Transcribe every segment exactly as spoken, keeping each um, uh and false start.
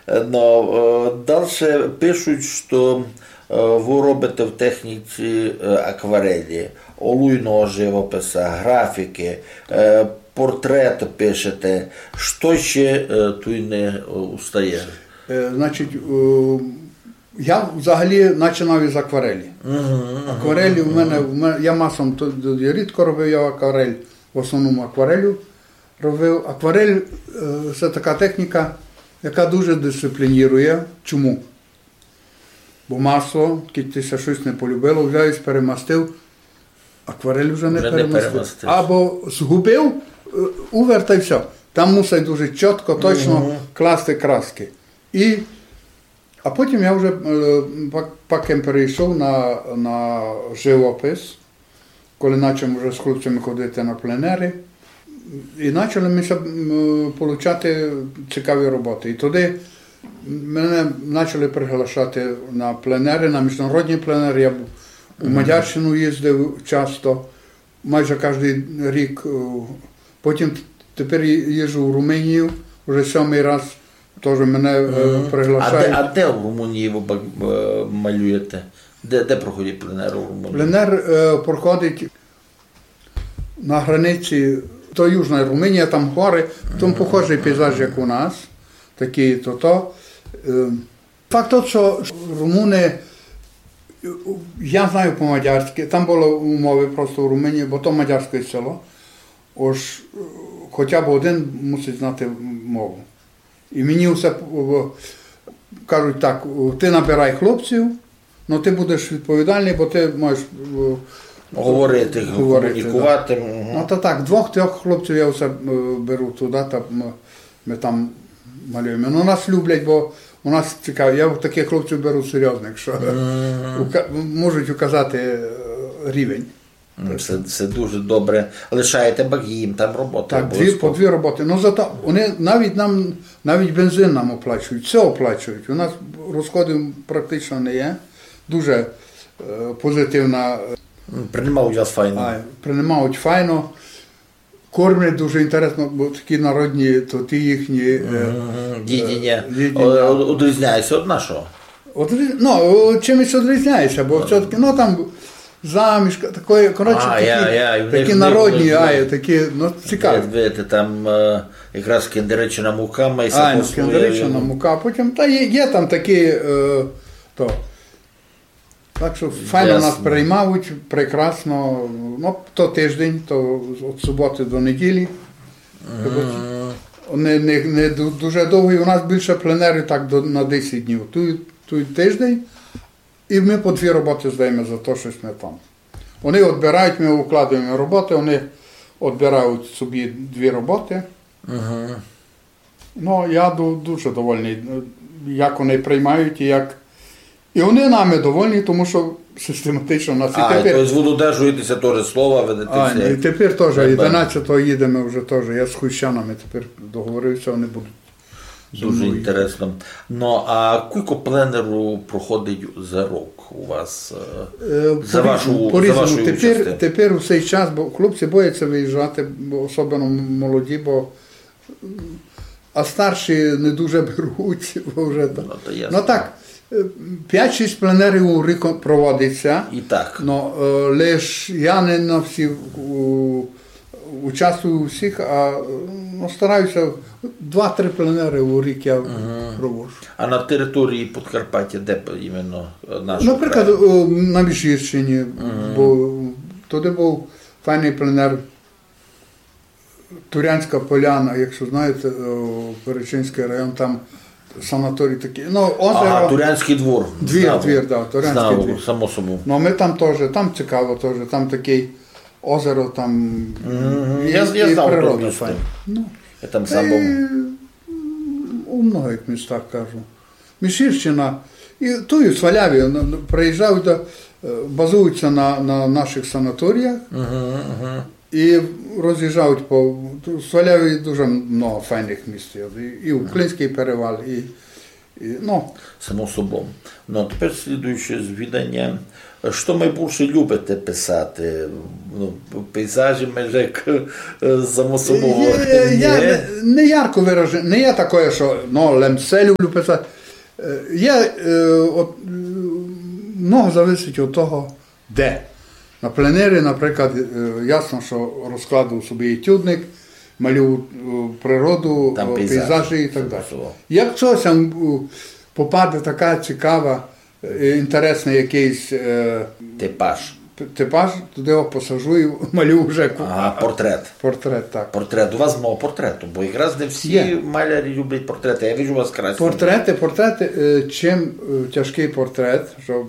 Но далі пишуть, що ви робите в техніці акварелі, олійного живопису, графіки, портрети пишете. Що ще тут не устає? Значить, я взагалі починав із акварелі. Uh-huh, акварелі uh-huh. в мене, в мене, я масом, я рідко робив я акварель, в основному акварелю робив. Акварель – це така техніка, яка дуже дисциплінує. Чому? Бо масло, кітися щось не полюбило, взяв і перемастив, акварель вже не, вже перемастив. не перемастив. Або згубив, увертай все. Там мусить дуже чітко, точно uh-huh. класти краски. І А потім я вже пакем перейшов на, на живопис, коли почав вже з хлопцями ходити на пленери. І почали ми отримати цікаві роботи. І туди мене почали приглашати на пленери, на міжнародні пленери. Я у Мадярщину їздив часто, майже кожен рік. Потім тепер їжджу в Румунію, вже сьомий раз. Теж мене mm-hmm. приглашають. А де, а де в Румунії ви малюєте? Де, де проходить пленер у Румунії? Пленер е, проходить на границі, то Южна Румунія, там гори, там mm-hmm. похожий пейзаж, як у нас, такі то-то. Е, факт тот, що румуни, я знаю по-мадярськи, там були умови просто в Румунії, бо то мадярське село, ось хоча б один мусить знати мову. І мені все кажуть так, ти набирай хлопців, але ти будеш відповідальний, бо ти можеш говорити, комунікувати. Да. Ну то так, двох-трьох хлопців я все беру туди, та ми, ми там малюємо. Ну нас люблять, бо у нас цікаво, я таких хлопців беру серйозних, що mm-hmm. можуть указати рівень. Це, це дуже добре. Лишаєте багім, там робота. Так, дві, по дві роботи. Ну зато вони навіть нам, навіть бензин нам оплачують, все оплачують. У нас розходів практично не є. Дуже е, позитивна. Приймають вас файно. А, приймають файно. Кормлять дуже інтересно, бо такі народні, то ті їхні mm-hmm. дідіння. Одрізняється від нашого. Одріз... Ну, чимось одрізняється, бо mm-hmm. все-таки, ну там замішка, такої, коротше, а, такі, я, я, такі них, народні, них, а, такі, ну, цікаві. Видите, там е, якраз кендеречена мука, майса а, послує. А, кендеречена мука, потім, та є, є там такі, е, то. Так що файно Ясно. Нас приймають, прекрасно, ну, то тиждень, то від суботи до неділі. Mm. Не, не, не дуже довгий, у нас більше пленерів так до, на десять днів. Тут, тут тиждень. І ми по дві роботи здаємо за те, що ми там. Вони відбирають, ми укладаємо роботи, вони відбирають собі дві роботи. Uh-huh. Ну, я дуже довольний, як вони приймають і як. І вони нами довольні, тому що систематично нас. А, і тепер... тобто ви додержуєтеся теж слова, ведетеся. А, і тепер теж, одинадцятого їдемо вже теж, я з хущанами тепер договорився, вони будуть. Дуже інтересно. Ну, а скільки пленеру проходить за рік у вас? Е, за вашу, по за вашу тепер, тепер у цей час, бо хлопці бояться виїжджати, бо особливо молоді, бо а старші не дуже беруть. Бо вже так. Ну, то ясно. Ну так, п'ять-шість пленерів у рік проводиться. І так. Но лише я не на всі участвую у всіх, а ну, стараюся два-три пленери у рік я uh-huh. проводжу. А на території Подкарпаття, де іменно наш? Наприклад, край? На Міжгірщині, uh-huh. бо туди був файний пленер Турянська Поляна, якщо знаєте, Перечинський район, там санаторій такий. Ну, озеро. Ага, Турянський двор. Двір, Знав. двір, да, Турянський Знав, двір. само собою. Ну, ми там теж, там цікаво теж, там такий озеро, там mm-hmm. і, я, я і знав, природа файна. Ну, я там сам був. У многих містах, кажу. Міжгірщина, і ту Сваляві приїжджають, базуються на, на наших санаторіях uh-huh, uh-huh. і роз'їжджають по Сваляві дуже багато файних місць. І, і Уклинський перевал, і, І, ну, Само собою. Ну, тепер слідуюче звідання. Що найбільше любите писати? Ну, пейзажі, може, як само собою? Я, я не ярко виражений, не є таке, що ну, лемце люблю писати. Я, от, много залежить від того, де. На пленері, наприклад, ясно, що розкладу собі етюдник, малюю природу, там пейзажі, пейзажі і так далі. Як щось попаде така цікава, інтересний якийсь Типаж. типаж, туди його посажу і малюю вже. Ага, портрет. Портрет, так. Портрет. У вас мало портрету, бо якраз не всі Є. малярі люблять портрети. Я бачу у вас красні. Портрети, портрети, чим тяжкий портрет, що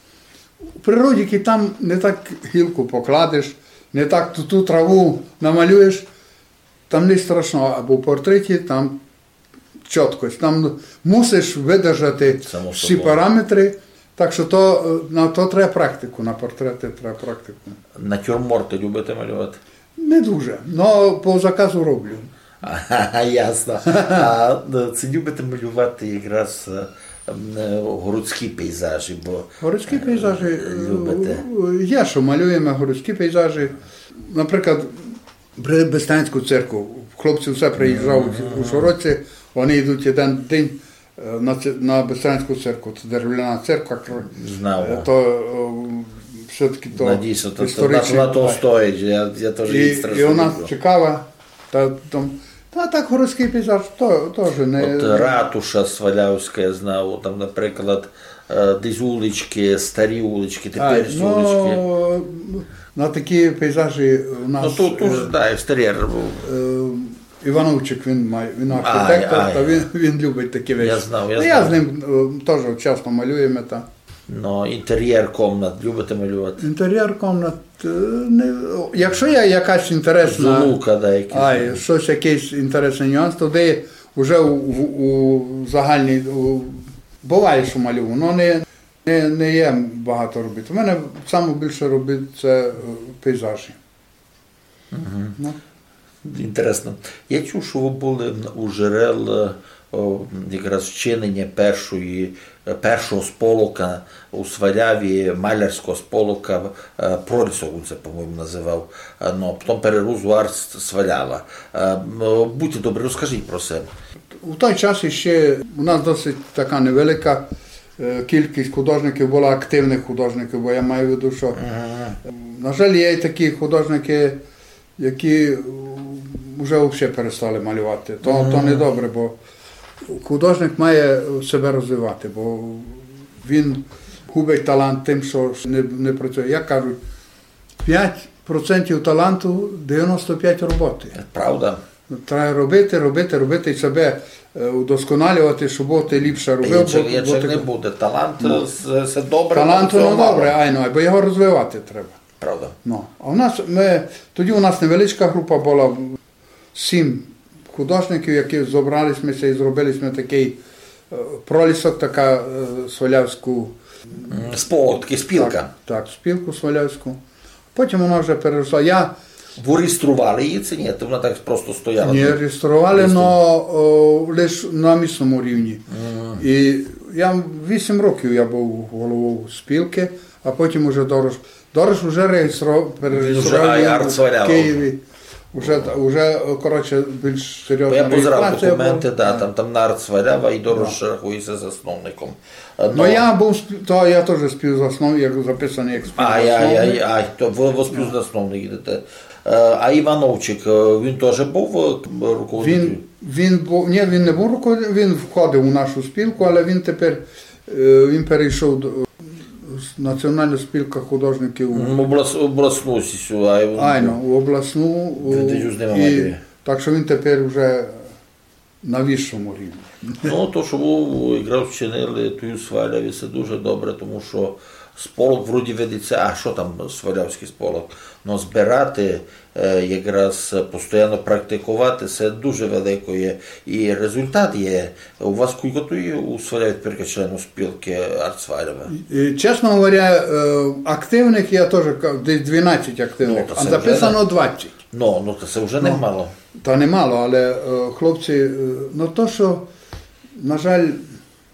в природі там не так гілку покладеш, не так ту, ту траву намалюєш, там не страшно, або в портреті там чіткость, там мусиш видержати Само всі собою. параметри, так що то, на то треба практику, на портрети треба практику. Натюрморти любите малювати? Не дуже, але по заказу роблю. Ага, ясно. А це любите малювати якраз е, городські пейзажі, бо Городські пейзажі, любите. є, що малюємо городські пейзажі. Наприклад, при Бестянську церкву, хлопці все приїжджають у Шороці, вони йдуть один день на, ц- на Бестянську церкву, це дерев'яна церква, Знав. то е, все-таки то Надіюсь, то, то, історичний. на то стоїть, я, я теж І, її і страшно вона люблю. цікава, та, там, та так городський пейзаж то, теж не... От ратуша Свалявська, я знав, там, наприклад, е, десь вулички, старі вулички, А, теперішні вулички. ну, на такі пейзажі у нас... Ну тут уже, да, екстер'єр був. Е, Івановчик, він має, він архітектор, Ай, ай. та він, він любить такі речі. Я знав, я Ну, знав. з ним е, теж часто малюємо. Та. Ну, інтер'єр комнат, любите малювати? Інтер'єр комнат, е, не, якщо є якась інтересна, Золука, да, якісь. ай, щось, якийсь інтересний нюанс, тоді вже у, у, у загальній, у, буває, що малюю, але не, не, не є багато робити. У мене саме більше робити це е, пейзажі. Угу. Ну. Інтересно. Я чув, що ви були у джерел о, якраз вчинення першої, першого сполока у Сваляві, малярського сполока, е, Прорісов, це, по-моєму, називав, е, ну, потім перерус у Арст Свалява. Е, Будьте добрі, розкажіть про себе. У той час ще у нас досить така невелика е, кількість художників була, активних художників, бо я маю в виду, що, на жаль, є і такі художники, які вже взагалі перестали малювати. То, mm-hmm. то не добре, бо художник має себе розвивати, бо він губить талант тим, що не, не працює. Як кажуть, п'ять відсотків таланту, дев'яносто п'ять відсотків роботи. Правда? Треба робити, робити, робити і себе удосконалювати, щоб ти ліпше робив. Якщо, бо, якщо бо, не буде талант, ну, це добре. Талант але воно мало. добре, айно, бо його розвивати треба. Правда. Ну, а у нас, ми, тоді у нас невеличка група була, сім художників, які зібралися і зробили ми такий е, пролісок, така е, Свалявську. Сполок, таки спілка. Так, так, спілку Свалявську. Потім вона вже переросла. Я Ви реєстрували її чи ні? Вона так просто стояла? не реєстрували, але лише на місному рівні. Mm. І я вісім років я був головою спілки, а потім вже Дорож. Дорож вже реєстрував, перереєстрував в Києві. Уже, уже, коротше, більш серйозна я позирав реєстрація документи, була. да, там, там Нарт Свалява і Дорож рахується засновником. Ну, Но... я був, то я теж співзасновник, як записаний як співзасновник. Ай, ай, ай, ай, то ви, ви співзасновник йдете. А Івановчик, він теж був руководителем? Він, він, був, ні, він не був руководителем, він входив у нашу спілку, але він тепер, він перейшов до Національна спілка художників. Облас, обласну сісю. Айно, у обласну. І, так що він тепер вже на вищому рівні. Ну, то, що ви якраз вчинили ту Сваляві, це дуже добре, тому що сполок вроді ведеться, а що там Свалявський сполок? Ну, збирати, якраз постійно практикувати, це дуже велико є. І результат є. У вас скільки є у Сваляві тепер членів спілки Арт Свалява? Чесно говоря, активних я теж, десь дванадцять активних, ну, а записано двадцять. Ну, ну, це вже ну, немало. Та немало, але хлопці, ну то, що, на жаль,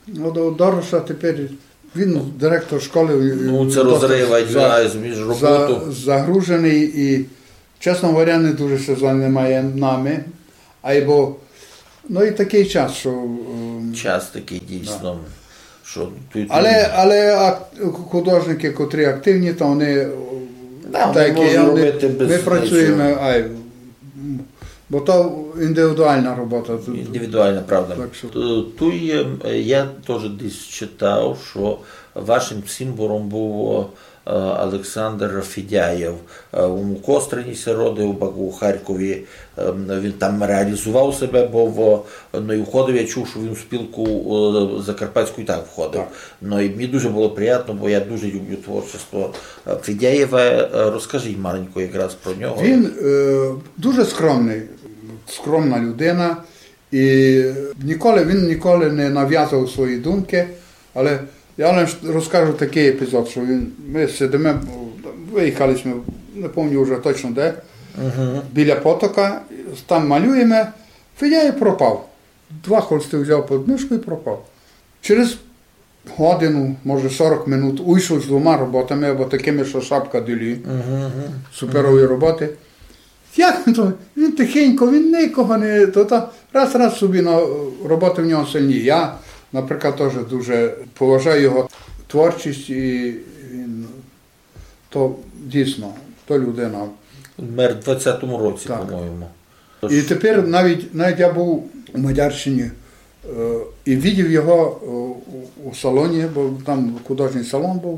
Ну, до Дороша тепер, він директор школи. Ну, це розриває між роботу. За, загружений і, чесно говоря, не дуже се займає нами. Або, ну і такий час, що... Час такий, дійсно. Да. Що, тут, але, але художники, котрі активні, то вони... Да, так, ми, вони, робити без ми працюємо, ай, бо то індивідуальна робота. Індивідуальна, правда. Так, що... Тут є, я теж десь читав, що вашим символом був Олександр Федяєв. У Кострині се родив, у Харкові він там реалізував себе, бо ну, і входив, я чув, що він в спілку Закарпатську і так входив. Так. Ну, і мені дуже було приємно, бо я дуже люблю творчество Федяєва. Розкажіть маленько якраз про нього. Він е, дуже скромний, скромна людина, і ніколи, він ніколи не нав'язував свої думки, але я вам розкажу такий епізод, що він, ми сидимо, виїхали ми, не пам'ятаю вже точно де, uh-huh. біля потока, там малюємо, Федяєв пропав. Два холсти взяв під мишку і пропав. Через годину, може сорок минут, уйшов з двома роботами, або такими, що шапка ділі, uh-huh. суперові роботи. Як то? Він тихенько, він нікого не... То, то, раз-раз собі, ну, роботи в нього сильні. Я, наприклад, теж дуже поважаю його творчість і він, то дійсно, то людина. Мер в двадцятому році, так. По-моєму. І тепер навіть, навіть я був у Мадярщині е, і бачив його у, у салоні, бо там художній салон був.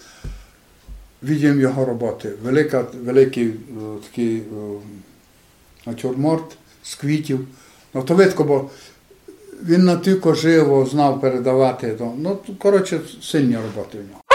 Бачив його роботи. Велика, великий е, такий е, натюрморт з квітів. Ну, то видко, бо він не тільки живо знав передавати. Ну, коротше, сильні роботи в нього.